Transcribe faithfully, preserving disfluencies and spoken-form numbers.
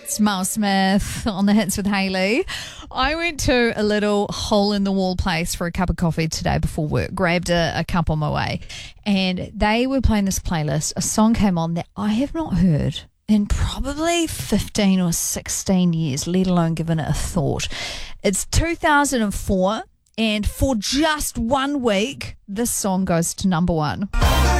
It's Mel Smith on the Hits with Hayley. I went to a little hole-in-the-wall place for a cup of coffee today before work, grabbed a, a cup on my way, and they were playing this playlist. A song came on that I have not heard in probably fifteen or sixteen years, let alone given it a thought. It's two thousand four, and for just one week, this song goes to number one.